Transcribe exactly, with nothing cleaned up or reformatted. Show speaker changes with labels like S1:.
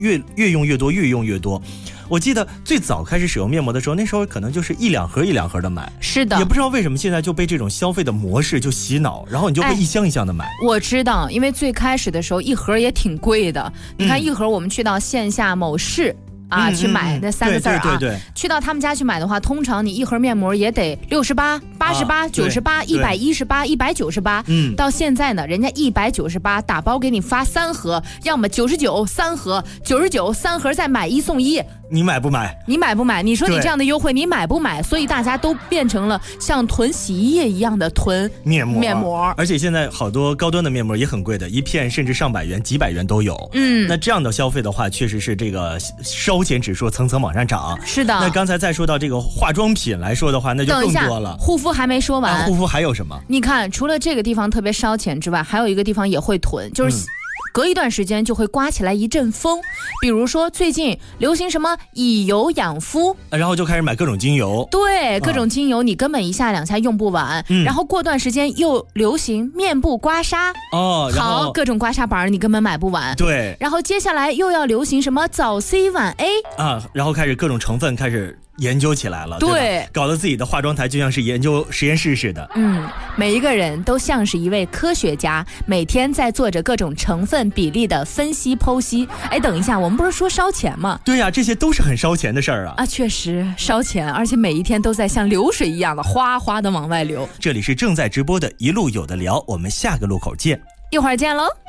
S1: 越越用越多，越用越多。我记得最早开始使用面膜的时候，那时候可能就是一两盒一两盒的买，
S2: 是的，
S1: 也不知道为什么现在就被这种消费的模式就洗脑，然后你就会一箱一箱的买。
S2: 哎、我知道，因为最开始的时候一盒也挺贵的，你看一盒我们去到线下某市。啊，
S1: 嗯、
S2: 去买那三个字儿啊，
S1: 对对对对，
S2: 去到他们家去买的话，通常你一盒面膜也得六十八、八十八、九十八、一百一十八、一百九十八。嗯，到现在呢，人家一百九十八打包给你发三盒，要么九十九三盒，九十九三盒再买一送一。
S1: 你买不买？
S2: 你买不买？你说你这样的优惠，你买不买？所以大家都变成了像囤洗衣液一样的囤
S1: 面膜。
S2: 面膜，
S1: 而且现在好多高端的面膜也很贵的，一片甚至上百元、几百元都有。嗯，那这样的消费的话，确实是这个烧钱指数层层往上涨。
S2: 是的。
S1: 那刚才再说到这个化妆品来说的话，那就更多了。
S2: 护肤还没说完、
S1: 啊，护肤还有什么？
S2: 你看，除了这个地方特别烧钱之外，还有一个地方也会囤，就是、嗯。隔一段时间就会刮起来一阵风，比如说最近流行什么以油养肤，
S1: 然后就开始买各种精油。
S2: 对，各种精油你根本一下两下用不完。嗯、然后过段时间又流行面部刮痧，
S1: 哦，
S2: 好，各种刮痧板你根本买不完。
S1: 对，
S2: 然后接下来又要流行什么早 C 晚 A
S1: 啊，然后开始各种成分开始研究起来了，
S2: 对，
S1: 对，搞得自己的化妆台就像是研究实验室似的。
S2: 嗯，每一个人都像是一位科学家，每天在做着各种成分比例的分析剖析。哎，等一下，我们不是说烧钱吗？
S1: 对呀、啊，这些都是很烧钱的事儿啊。
S2: 啊，确实烧钱，而且每一天都在像流水一样的哗哗的往外流。
S1: 这里是正在直播的一路有的聊，我们下个路口见，
S2: 一会儿见喽。